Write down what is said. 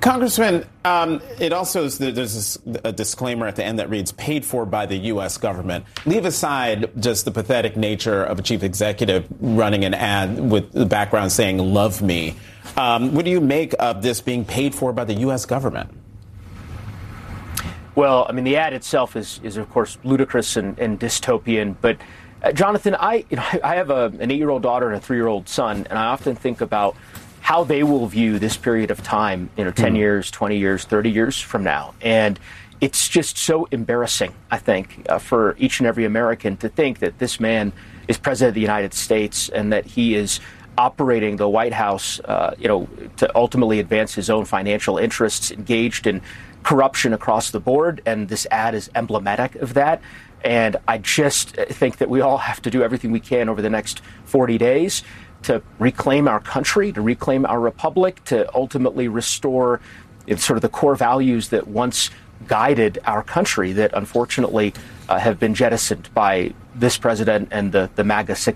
Congressman, it also is there's a disclaimer at the end that reads paid for by the U.S. government. Leave aside just the pathetic nature of a chief executive running an ad with the background saying love me. What do you make of this being paid for by the U.S. government? Well, I mean, the ad itself is of course, ludicrous and dystopian. But, Jonathan, I have an 8-year-old daughter and a 3-year-old son, and I often think about how they will view this period of time, 10 years, 20 years, 30 years from now. And it's just so embarrassing, I think, for each and every American to think that this man is president of the United States and that he is operating the White House, to ultimately advance his own financial interests, engaged in corruption across the board. And this ad is emblematic of that. And I just think that we all have to do everything we can over the next 40 days to reclaim our country, to reclaim our republic, to ultimately restore sort of the core values that once guided our country that unfortunately have been jettisoned by this president and the MAGA